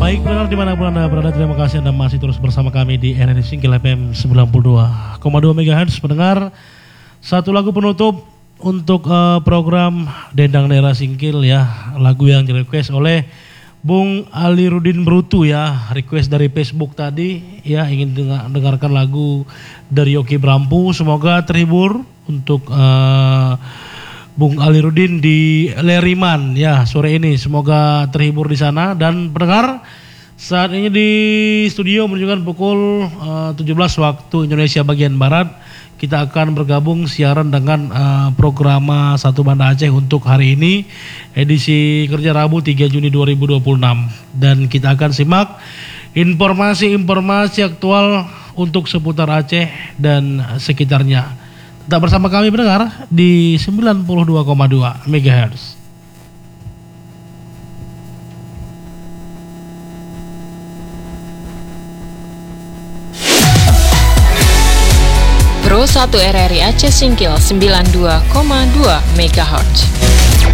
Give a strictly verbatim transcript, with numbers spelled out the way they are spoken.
Baik, benar dimanapun Anda berada, terima kasih Anda masih terus bersama kami di R R I Singkil F M sembilan puluh dua koma dua MHz. Pendengar, satu lagu penutup untuk uh, program Dendang Daerah Singkil ya, lagu yang direquest oleh Bung Ali Rudin Brutu ya, request dari Facebook tadi ya, ingin dengar, dengarkan lagu dari Yoki Brampu. Semoga terhibur untuk uh, Bung Ali Rudin di Leriman ya sore ini, semoga terhibur di sana. Dan pendengar, saat ini di studio menunjukkan pukul uh, tujuh belas waktu Indonesia bagian Barat. Kita akan bergabung siaran dengan uh, program Satu Banda Aceh untuk hari ini, edisi kerja Rabu tiga Juni dua ribu dua puluh enam. Dan kita akan simak informasi-informasi aktual untuk seputar Aceh dan sekitarnya. Tetap bersama kami pendengar di sembilan puluh dua koma dua MHz. Pro satu R R I Aceh Singkil sembilan puluh dua koma dua MHz.